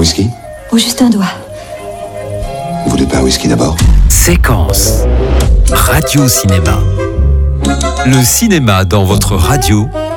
whisky? Ou juste un doigt. Vous voulez pas un whisky d'abord? Séquence. Radio Cinéma. Le cinéma dans votre radio